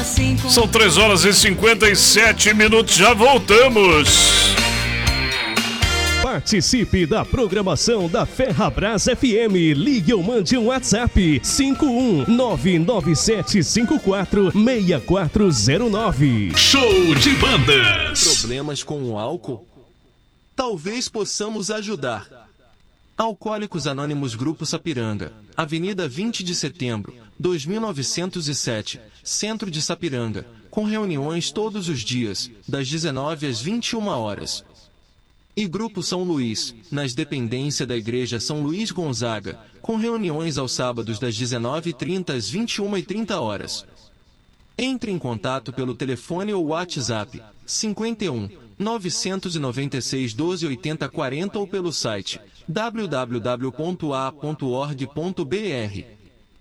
São 3h57, já voltamos. Participe da programação da Ferrabras FM. Ligue ou mande um WhatsApp 51997546409. Show de bandas. Problemas com o álcool? Talvez possamos ajudar. Alcoólicos Anônimos Grupo Sapiranga, Avenida 20 de Setembro, 2907, Centro de Sapiranga, com reuniões todos os dias, das 19 às 21 horas. E Grupo São Luís, nas dependências da Igreja São Luís Gonzaga, com reuniões aos sábados das 19h30 às 21h30 horas. Entre em contato pelo telefone ou WhatsApp 51 996 12 80 40 ou pelo site www.a.org.br.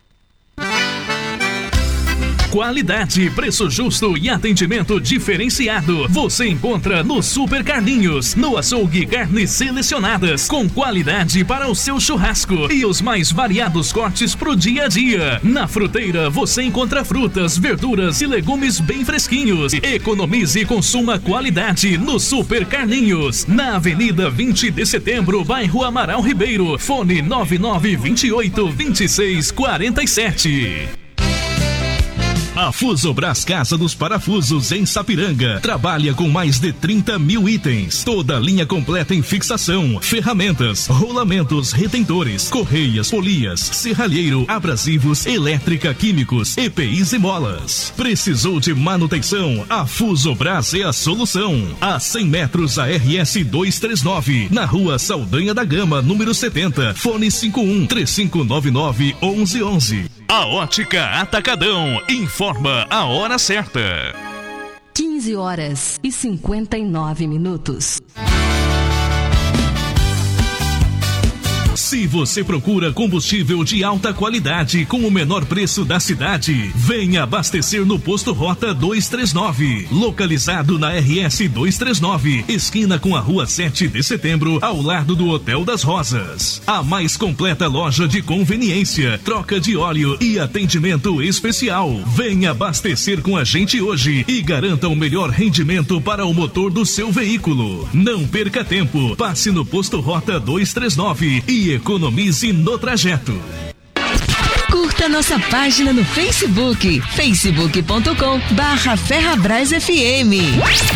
Qualidade, preço justo e atendimento diferenciado. Você encontra no Super Carlinhos, no açougue carnes selecionadas, com qualidade para o seu churrasco e os mais variados cortes pro dia a dia. Na Fruteira você encontra frutas, verduras e legumes bem fresquinhos. Economize e consuma qualidade no Super Carlinhos, na Avenida 20 de Setembro, bairro Amaral Ribeiro. Fone 9928-2647. A Fusobras Casa dos Parafusos em Sapiranga trabalha com mais de 30 mil itens. Toda a linha completa em fixação, ferramentas, rolamentos, retentores, correias, polias, serralheiro, abrasivos, elétrica, químicos, EPIs e molas. Precisou de manutenção? A Fusobras é a solução. A 100 metros a RS 239, na Rua Saldanha da Gama, número 70. Fone 51-3599-1111. A Ótica Atacadão informa a hora certa. 15h59. Se você procura combustível de alta qualidade com o menor preço da cidade, venha abastecer no Posto Rota 239, localizado na RS 239, esquina com a Rua 7 de Setembro, ao lado do Hotel das Rosas. A mais completa loja de conveniência, troca de óleo e atendimento especial. Venha abastecer com a gente hoje e garanta o melhor rendimento para o motor do seu veículo. Não perca tempo, passe no Posto Rota 239 e economize no trajeto. Curta nossa página no Facebook, facebook.com/Ferrabras FM.